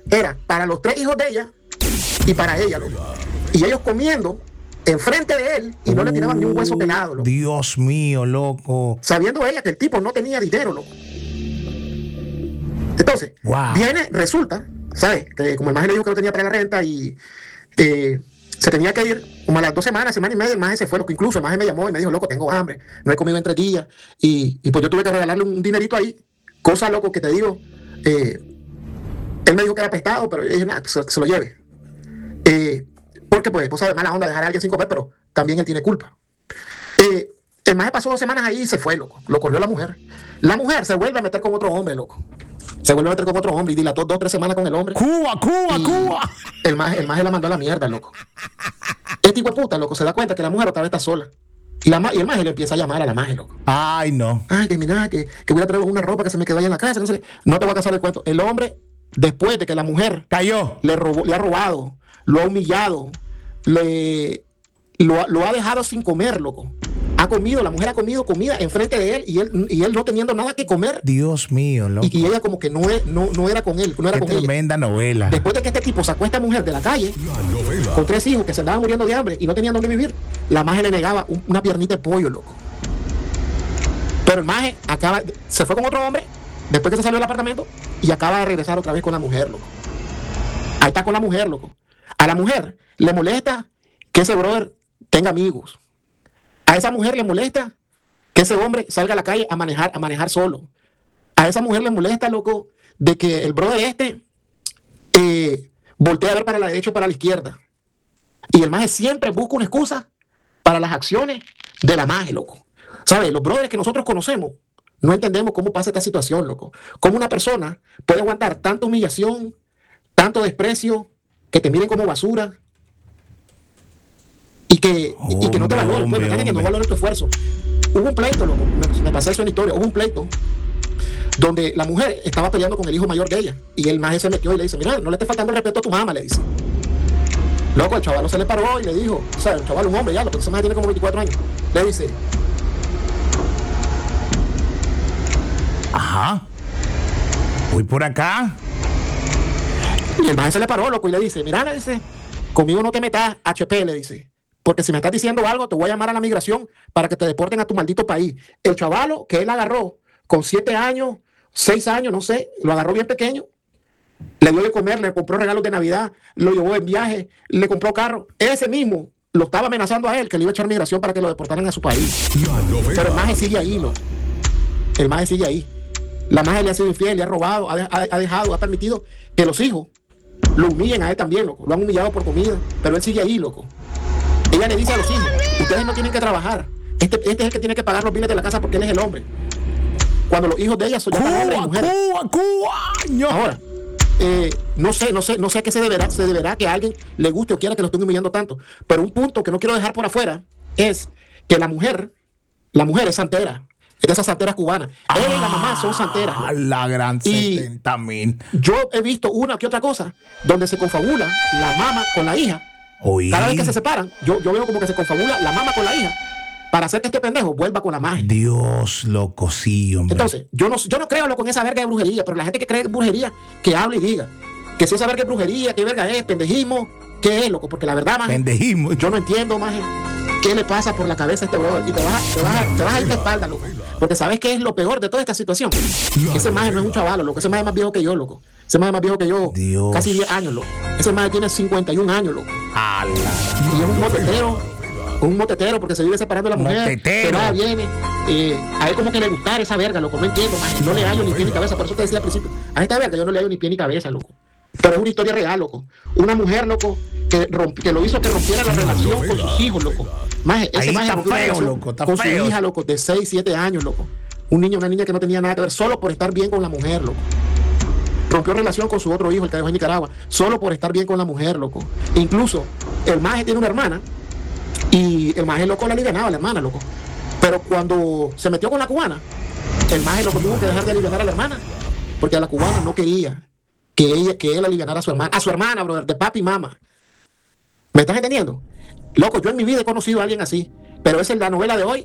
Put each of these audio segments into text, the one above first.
era para los 3 hijos de ella y para ella, loco. Y ellos comiendo enfrente de él y no le tiraban ni un hueso pelado, loco. Dios mío, loco. Sabiendo ella que el tipo no tenía dinero, loco. Entonces, viene, resulta, ¿sabes? Que como el maje le dijo que no tenía para la renta y se tenía que ir como a las 2 semanas, semana y media, el maje se fue, loco. Incluso el maje me llamó y me dijo, loco, tengo hambre, no he comido en 3 días. Y pues yo tuve que regalarle un dinerito ahí. Cosa, loco, que te digo, él me dijo que era prestado, pero yo dije, nada, que se lo lleve. Porque pues, de mala onda dejar a alguien sin comer, pero también él tiene culpa. El maje pasó 2 semanas ahí y se fue, loco. Lo corrió la mujer. La mujer se vuelve a meter con otro hombre, loco. Se vuelve a meter con otro hombre y dilató 2 o 3 semanas con el hombre. Cuba. El maje la mandó a la mierda, loco. Este hijo de puta, loco, se da cuenta que la mujer otra vez está sola. Y el maje le empieza a llamar a la maje, loco. Ay, no. Ay, que mira, que voy a traer una ropa que se me quedó ahí en la casa. No te voy a casar el cuento. El hombre, después de que la mujer cayó, le ha robado, lo ha humillado, lo ha dejado sin comer, loco. La mujer ha comido comida enfrente de él y él no teniendo nada que comer. Dios mío, loco. Y ella como que no era con él, no era con ella. Tremenda novela. Después de que este tipo sacó a esta mujer de la calle, con 3 hijos que se andaban muriendo de hambre y no tenían dónde vivir, la maje le negaba una piernita de pollo, loco. Pero el maje se fue con otro hombre, después que se salió del apartamento, y acaba de regresar otra vez con la mujer, loco. Ahí está con la mujer, loco. A la mujer le molesta que ese brother tenga amigos. A esa mujer le molesta que ese hombre salga a la calle a manejar solo. A esa mujer le molesta, loco, de que el brother voltea a ver para la derecha o para la izquierda. Y el maje siempre busca una excusa para las acciones de la maje, loco. ¿Sabes? Los brothers que nosotros conocemos no entendemos cómo pasa esta situación, loco. Cómo una persona puede aguantar tanta humillación, tanto desprecio, que te miren como basura. Y que no te valoren, pues, que no valoren tu esfuerzo. Hubo un pleito, loco, me pasé eso en la historia, hubo un pleito donde la mujer estaba peleando con el hijo mayor de ella y el maje se metió y le dice, mira, no le estés faltando el respeto a tu mamá, le dice. Loco, el chaval se le paró y le dijo, o sea, el chaval un hombre ya, lo que ese maje tiene como 24 años, le dice, ajá, voy por acá. Y el maje se le paró, loco, y le dice, mira, le dice, conmigo no te metas, HP, le dice. Porque si me estás diciendo algo, te voy a llamar a la migración para que te deporten a tu maldito país. El chavalo que él agarró con 7 años, 6 años, no sé, lo agarró bien pequeño, le dio de comer, le compró regalos de Navidad, lo llevó en viaje, le compró carro. Ese mismo lo estaba amenazando a él, que le iba a echar migración para que lo deportaran a su país. Pero el maje sigue ahí, ¿no? El maje sigue ahí. La maje le ha sido infiel, le ha robado, ha permitido que los hijos lo humillen a él también, loco. Lo han humillado por comida, pero él sigue ahí, loco. Ella le dice a los hijos, ustedes no tienen que trabajar. Este es el que tiene que pagar los biles de la casa porque él es el hombre. Cuando los hijos de ella son ya hombres y mujeres. No. Ahora, no sé a qué se deberá que a alguien le guste o quiera que lo estén humillando tanto. Pero un punto que no quiero dejar por afuera es que la mujer es santera. Es de esas santeras cubanas. Ella y la mamá son santeras. La gran 70,000. Yo he visto una que otra cosa donde se confabula la mamá con la hija. Oye. Cada vez que se separan, yo veo como que se confabula la mamá con la hija para hacer que este pendejo vuelva con la magia. Dios, loco, sí, hombre. Entonces, yo no creo loco en esa verga de brujería, pero la gente que cree en brujería, que hable y diga que si esa verga es brujería, qué verga es, pendejismo, qué es, loco, porque la verdad, maje, pendejismo. Yo no entiendo, maje, qué le pasa por la cabeza a este brother y te vas a ir de espalda, loco. Porque ¿sabes qué es lo peor de toda esta situación? Ese maje no es un chavalo, loco. Ese maje es más viejo que yo, loco. Ese maje es más viejo que yo. Dios. Casi 10 años, loco. Ese maje tiene 51 años, loco. ¡Ala! Y es un motetero porque se vive separando de la mujer. Motetero. Que nada viene. A él como que le gustara esa verga, loco. No entiendo, maje. No le hallo ni pie ni cabeza. Por eso te decía al principio. A esta verga yo no le hallo ni pie ni cabeza, loco. Pero es una historia real, loco. Una mujer, loco, que lo hizo que rompiera la relación con sus hijos, loco. Maje, ese maje rompió la relación con su hija, loco, de 6, 7 años, loco. Un niño, una niña que no tenía nada que ver, solo por estar bien con la mujer, loco. Rompió relación con su otro hijo, el que dejó en Nicaragua, solo por estar bien con la mujer, loco. E incluso, el maje tiene una hermana, y el maje, loco, la alivianaba a la hermana, loco. Pero cuando se metió con la cubana, el maje, loco, tuvo que dejar de alivianar a la hermana, porque a la cubana no quería que él alivianara a su hermana, brother, de papi y mamá. ¿Me estás entendiendo? Loco, yo en mi vida he conocido a alguien así, pero esa es la novela de hoy.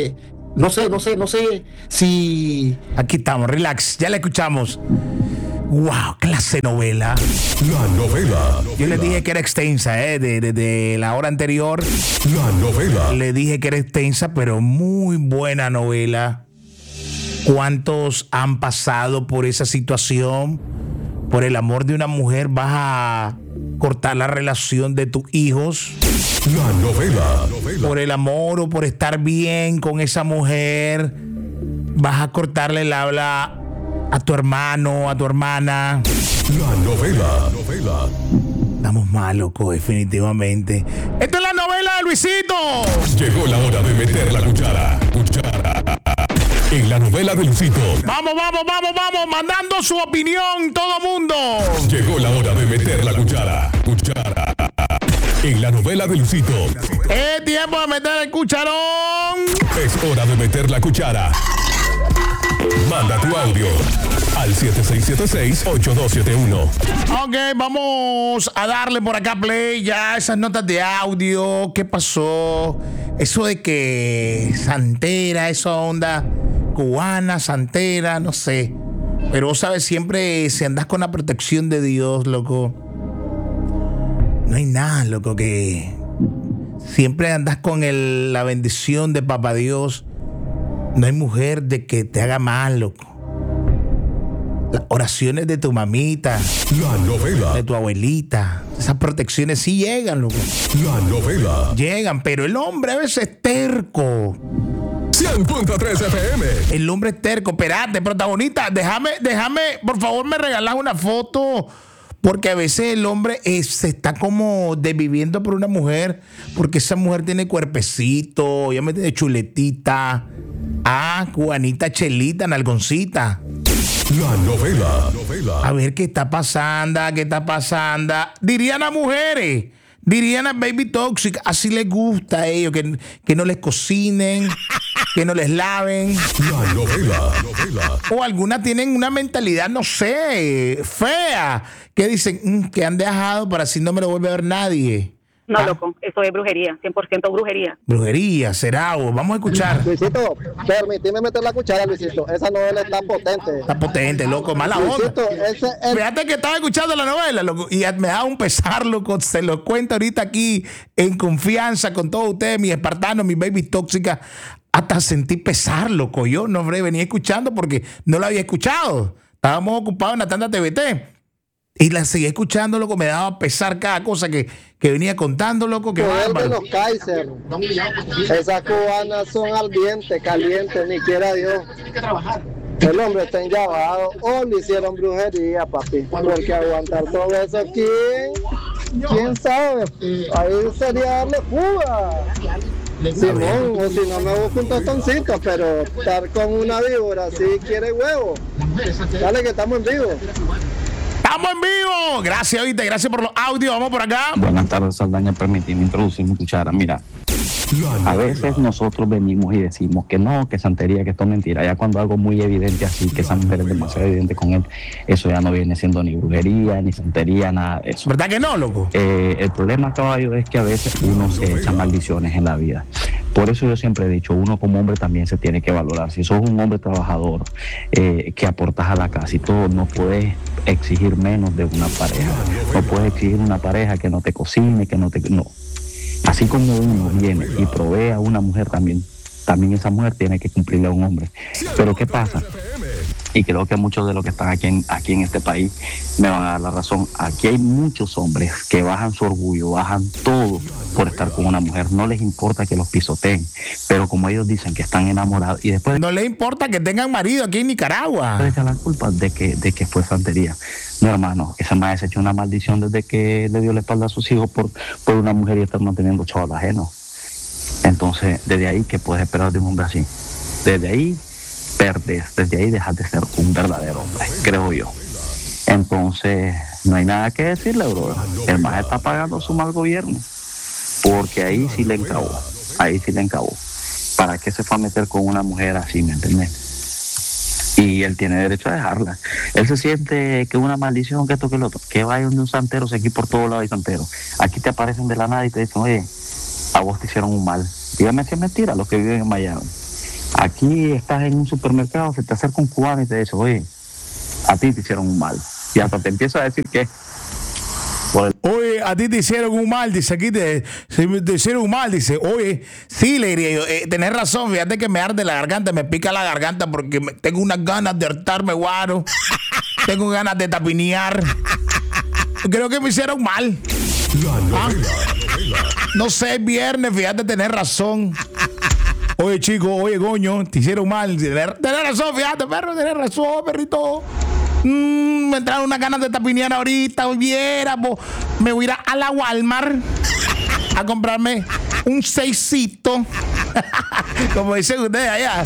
No sé si... Aquí estamos, relax, ya la escuchamos. Wow, clase novela. La novela. Yo les dije que era extensa, de la hora anterior. La novela. Le dije que era extensa, pero muy buena novela. ¿Cuántos han pasado por esa situación? Por el amor de una mujer vas a cortar la relación de tus hijos. La novela. Por el amor o por estar bien con esa mujer vas a cortarle el habla a tu hermano, a tu hermana. La novela. Estamos mal, loco, definitivamente. Esta es la novela de Luisito. Llegó la hora de meter la cuchara. En la novela de Luisito. Vamos, mandando su opinión todo mundo. Llegó la hora de meter la cuchara. En la novela de Luisito. Es tiempo de meter el cucharón. Es hora de meter la cuchara. Manda tu audio al 7676-8271. Ok, vamos a darle por acá play ya esas notas de audio. ¿Qué pasó? Eso de que santera, esa onda cubana, santera, no sé. Pero, ¿sabes? Siempre si andas con la protección de Dios, loco, no hay nada, loco, que siempre andas con la bendición de Papá Dios. No hay mujer de que te haga mal, loco. Las oraciones de tu mamita, La novela. de tu abuelita, esas protecciones sí llegan, loco. La novela. Llegan, pero el hombre a veces es terco. 100.3 FM. El hombre es terco. Espérate, protagonista, déjame, por favor, me regalas una foto. Porque a veces el hombre se está como desviviendo por una mujer, porque esa mujer tiene cuerpecito, ya me tiene chuletita, cubanita, chelita, nalgoncita. La novela. A ver qué está pasando. Dirían las mujeres, dirían las baby toxic, así les gusta a ellos, que no les cocinen, que no les laven. La novela. O algunas tienen una mentalidad, no sé, fea, que dicen que han dejado para así no me lo vuelve a ver nadie. No, loco, eso es brujería, 100% brujería. Brujería, será, o vamos a escuchar. Luisito, permíteme meter la cuchara, Luisito. Esa novela está potente. Está potente, loco, mala onda. Luisito, ese es... Fíjate que estaba escuchando la novela, loco, y me da un pesar, loco. Se lo cuento ahorita aquí en confianza con todos ustedes, mis espartanos, mis babies tóxicas. Hasta sentí pesar, loco. Yo no venía escuchando porque no la había escuchado. Estábamos ocupados en la tanda TVT. Y la seguía escuchando, loco. Me daba pesar cada cosa que venía contando, loco. Que Poder de bárbaro. los Kaiser. Esas cubanas son ardientes, calientes, ni quiera Dios. El hombre está enllavado o le hicieron brujería, papi. Porque aguantar todo eso, ¿quién sabe? Ahí sería darle fuga. Simón, o si no me busco un tostoncito, pero estar con una víbora, si quiere huevo. Dale que estamos en vivo. ¡Estamos en vivo! Gracias, oíste. Gracias por los audios. Vamos por acá. Buenas tardes, Saldaña. Permíteme introducir mi cuchara. Mira, a veces nosotros venimos y decimos que no, que santería, que esto es mentira. Ya cuando algo muy evidente así, que esa mujer es demasiado evidente con él, eso ya no viene siendo ni brujería, ni santería, nada de eso. ¿Verdad que no, loco? El problema, caballo, es que a veces uno se echa maldiciones en la vida. Por eso yo siempre he dicho, uno como hombre también se tiene que valorar. Si sos un hombre trabajador, que aportas a la casa y todo, no puedes exigir menos de una pareja. No puedes exigir una pareja que no te cocine, que no te... No. Así como uno viene y provee a una mujer también esa mujer tiene que cumplirle a un hombre. Pero ¿qué pasa? Y creo que muchos de los que están aquí en este país me van a dar la razón. Aquí hay muchos hombres que bajan su orgullo, bajan todo por estar con una mujer. No les importa que los pisoteen, pero como ellos dicen que están enamorados y después No le importa que tengan marido aquí en Nicaragua. le echan la culpa de que fue santería. No, hermano, esa madre se echó una maldición desde que le dio la espalda a sus hijos por una mujer y estar manteniendo chaval ajeno. Entonces, desde ahí, ¿qué puedes esperar de un hombre así? Desde ahí perdes, desde ahí dejas de ser un verdadero hombre, creo yo. Entonces, no hay nada que decirle, brother. El más está pagando su mal gobierno, porque ahí sí le encabó. ¿Para qué se fue a meter con una mujer así, me entiendes? Y él tiene derecho a dejarla. Él se siente que una maldición, que esto, que lo otro. Que vaya donde un santero, si aquí por todos lados hay santeros. Aquí te aparecen de la nada y te dicen, oye, a vos te hicieron un mal. Dígame si es mentira, los que viven en Miami. Aquí estás en un supermercado, se te acerca un cubano y te dice, oye, a ti te hicieron un mal. y hasta te empieza a decir que oye, a ti te hicieron un mal, dice aquí, te hicieron un mal, dice, oye, sí, le diría yo, tenés razón, fíjate que me arde la garganta, me pica la garganta porque tengo unas ganas de hartarme, guaro, tengo ganas de tapinear, creo que me hicieron mal. No sé, es viernes, fíjate, tenés razón. Oye, chico, oye, coño, te hicieron mal, tenés razón, fíjate, perro, tenés razón, perrito. Me entraron unas ganas de tapinear ahorita, hubiera, me voy a ir a la Walmart a comprarme un seisito, como dicen ustedes allá.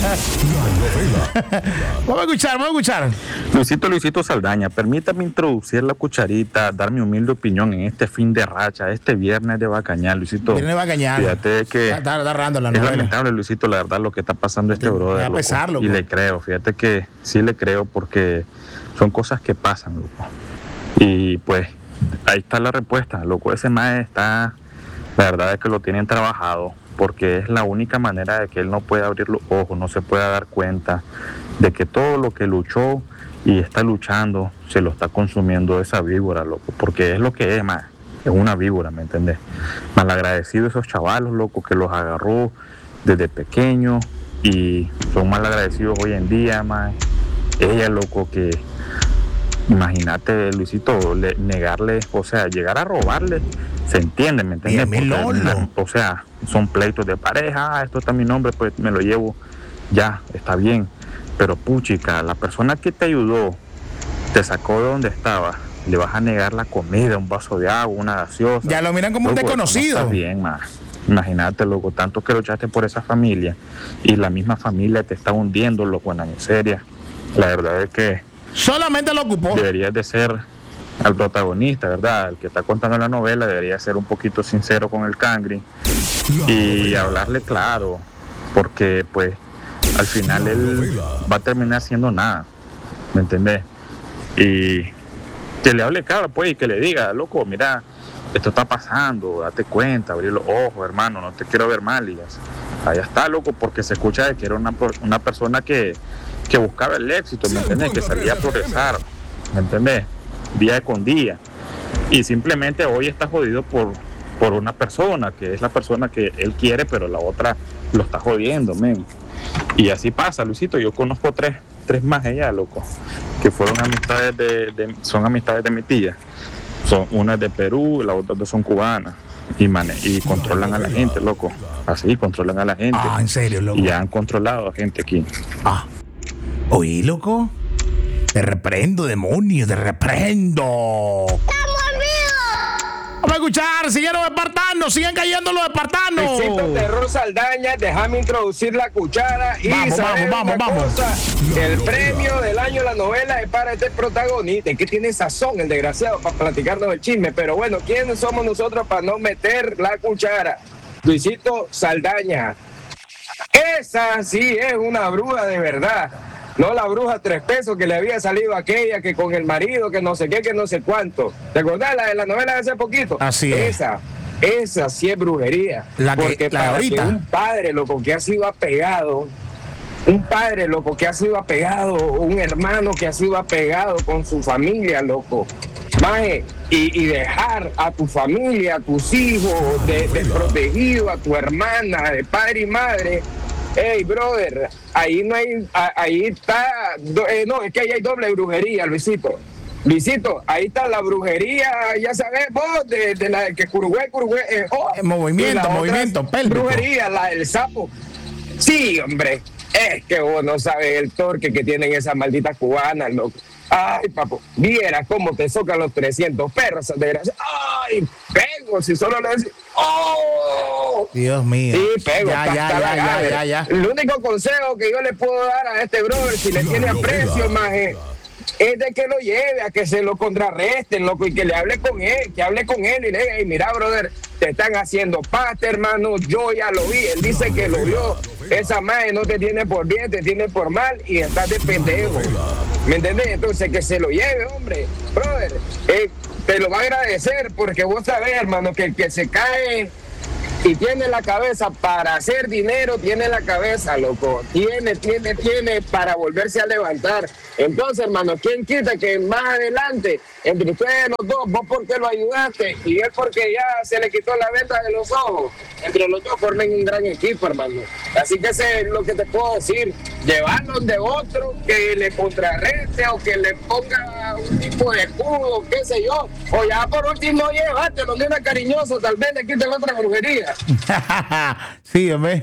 Vamos a escuchar. Luisito Saldaña, permítame introducir la cucharita, dar mi humilde opinión en este fin de racha, este viernes de Bacañal, Luisito. Viernes de Bacañal. Fíjate que está agarrando la es novela. lamentable, Luisito, la verdad, lo que está pasando brother. A pesar, loco. Y le creo, fíjate que sí le creo porque son cosas que pasan, loco. Y pues, ahí está la respuesta, loco. Ese mae está, la verdad es que lo tienen trabajado, porque es la única manera de que él no pueda abrir los ojos, no se pueda dar cuenta de que todo lo que luchó y está luchando se lo está consumiendo esa víbora, loco, porque es lo que es, más es una víbora, ¿me entendés? Malagradecido esos chavalos, loco, que los agarró desde pequeños y son malagradecidos hoy en día, más ella, loco, que imagínate, Luisito, negarle, o sea, llegar a robarle, se entiende, ¿me entiendes? O sea, son pleitos de pareja, esto está mi nombre, pues me lo llevo, ya, está bien. Pero puchica, la persona que te ayudó, te sacó de donde estaba, le vas a negar la comida, un vaso de agua, una gaseosa. Ya lo miran como loco, un desconocido. No está bien, más. Imagínate, loco, tanto que luchaste por esa familia y la misma familia te está hundiendo, loco, en la miseria. La verdad es que solamente lo ocupó. Deberías de ser al protagonista, ¿verdad? El que está contando la novela debería ser un poquito sincero con el cangri y hablarle claro, porque pues al final él va a terminar haciendo nada, ¿me entendés? Y que le hable claro, pues, y que le diga, loco, mira, esto está pasando, date cuenta, abrir los ojos, hermano, no te quiero ver mal, y allá está, loco, porque se escucha de que era una persona que buscaba el éxito, ¿me entendés? Que salía a progresar, ¿me entendés? Día con día. Y simplemente hoy está jodido por una persona, que es la persona que él quiere, pero la otra lo está jodiendo, men. Y así pasa, Luisito. Yo conozco tres más allá, loco, que fueron amistades son amistades de mi tía. Una es de Perú, las otras dos son cubanas. Y controlan a la gente, loco. Así, controlan a la gente. Ah, ¿en serio, loco? Y ya han controlado a gente aquí. Oye, loco, te reprendo, demonio, te reprendo. Vamos a escuchar, siguieron los espartanos, siguen cayendo los espartanos. Luisito Terror Saldaña, déjame introducir la cuchara y vamos. El premio del año de la novela es para este protagonista, que tiene sazón el desgraciado para platicarnos el chisme, pero bueno, ¿quiénes somos nosotros para no meter la cuchara? Luisito Saldaña, esa sí es una bruja de verdad. No la bruja 3 pesos que le había salido a aquella que con el marido, que no sé qué, que no sé cuánto. ¿Te acordás la de la novela de hace poquito? Así es. Esa sí es brujería. Porque para ahorita, que un padre, loco, que ha sido apegado, un hermano que ha sido apegado con su familia, loco, maje, y dejar a tu familia, a tus hijos, desprotegido, a tu hermana, de padre y madre. Hey, brother, ahí no hay, ahí está, no, es que ahí hay doble brujería, Luisito, ahí está la brujería, ya sabes vos, de la que Curugüe, movimiento, pélvico. Brujería, la del sapo. Sí, hombre, es que vos no sabes el torque que tienen esas malditas cubanas, loco. Ay, papo, viera cómo te socan los 300 perros, desgracia. Ay, pego, si solo le decís, ¡oh! Dios mío. Sí, pego, ya. El único consejo que yo le puedo dar a este brother, si le tiene aprecio, maje, es de que lo lleve, a que se lo contrarresten, loco, y que le hable con él, y le diga, hey, mira, brother, te están haciendo pasta, hermano, yo ya lo vi, él dice que lo vio, esa madre no te tiene por bien, te tiene por mal, y estás de pendejo, ¿me entendés? Entonces, que se lo lleve, hombre, brother, te lo va a agradecer, porque vos sabés, hermano, que el que se cae y tiene la cabeza para hacer dinero, tiene la cabeza, loco, tiene para volverse a levantar. Entonces, hermano, ¿quién quita que más adelante, entre ustedes los dos, vos porque lo ayudaste y él porque ya se le quitó la venda de los ojos, entre los dos formen un gran equipo, hermano? Así que sé lo que te puedo decir, llevarlos de otro que le contrarreste o que le ponga un tipo de escudo, qué sé yo, o ya por último llévatelo de una cariñoso, tal vez le quiten otra brujería. Sí, hombre.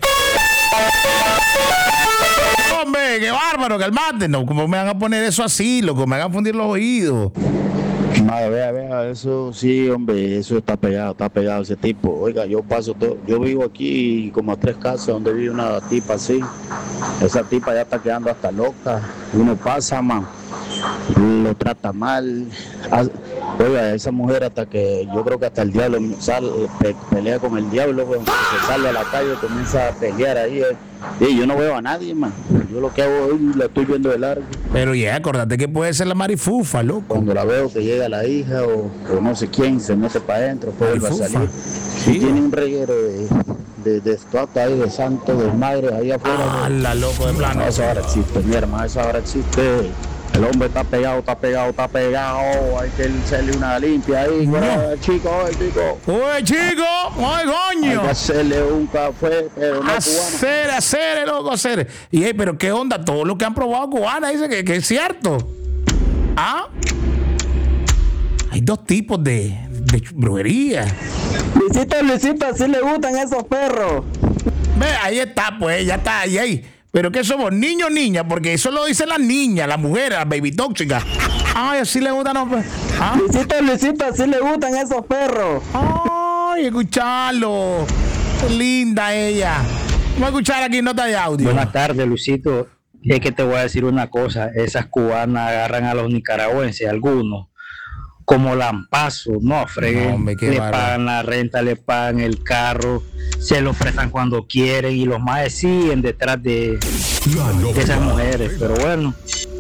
Hombre, qué bárbaro, calmate, no, ¿cómo me van a poner eso así, loco? Me van a fundir los oídos. Madre, vea, eso sí, hombre, eso está pegado ese tipo. Oiga, yo vivo aquí como a 3 casas donde vive una tipa así. Esa tipa ya está quedando hasta loca. Uno pasa, man, lo trata mal. Oiga, esa mujer hasta que yo creo que hasta el diablo pelea con el diablo, pues, se sale a la calle y comienza a pelear ahí. Y yo no veo a nadie, man. Yo lo que hago es la estoy viendo de largo. Pero ya, acordate que puede ser la marifufa, loco. Cuando la veo que llega la hija o no sé quién, se mete para adentro, pues vuelve a salir. Sí. Y tiene un reguero de estatua ahí, de santo, de madre ahí afuera. La loco de plano. No, eso ahora existe, mi hermano, eso ahora existe. El hombre está pegado. Hay que hacerle una limpia ahí. No. Oye, chico. Oye, coño. Hay que hacerle un café, pero no hacer, loco, hacer. Y pero qué onda, todo lo que han probado cubana dice que es cierto. ¿Ah? Hay 2 tipos de brujería. Luisito, así le gustan esos perros. Ve, ahí está, pues, ya está, ahí. Pero que somos niños o niñas, porque eso lo dicen las niñas, las mujeres, las baby tóxicas. Ay, así le gustan los perros. ¿Ah? Luisito, así le gustan esos perros. Ay, escucharlo. Qué linda ella. Vamos a escuchar aquí nota de audio. Buenas tardes, Luisito. Es que te voy a decir una cosa. Esas cubanas agarran a los nicaragüenses, algunos, como lampazos, no freguen. Le pagan la renta, le pagan el carro, se lo prestan cuando quieren y los maes siguen detrás de esas mujeres, pero bueno.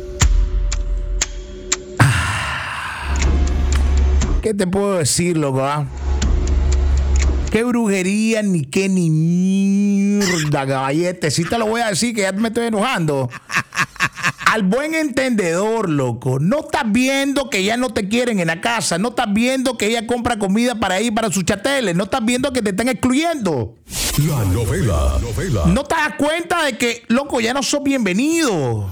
¿Qué te puedo decir, loco? Qué brujería, ni qué ni mierda, caballete. Sí te lo voy a decir que ya me estoy enojando. Al buen entendedor, loco. No estás viendo que ya no te quieren en la casa. No estás viendo que ella compra comida para ir para sus chateles. No estás viendo que te están excluyendo. La novela. No te das cuenta de que, loco, ya no sos bienvenido.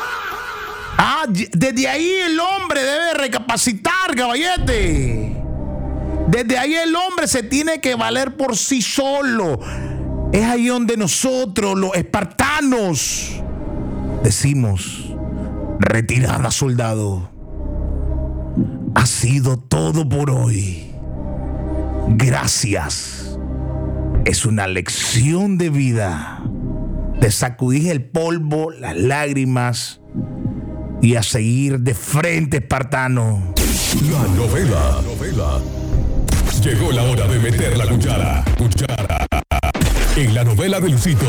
Desde ahí el hombre debe recapacitar, caballete. Desde ahí el hombre se tiene que valer por sí solo. Es ahí donde nosotros, los espartanos, decimos: retirada, soldado. Ha sido todo por hoy. Gracias. Es una lección de vida. De sacudir el polvo, las lágrimas y a seguir de frente, espartano. La novela. Llegó la hora de meter la cuchara. En la novela de Luisito